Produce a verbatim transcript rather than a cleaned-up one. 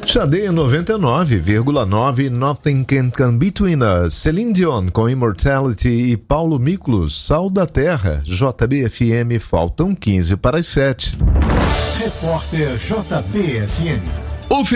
Xadê noventa e nove vírgula nove, Nothing Can Come Between Us, Celine Dion com Immortality e Paulo Miklos, Sal da Terra. J B F M, faltam quinze para as sete. Repórter J B F M.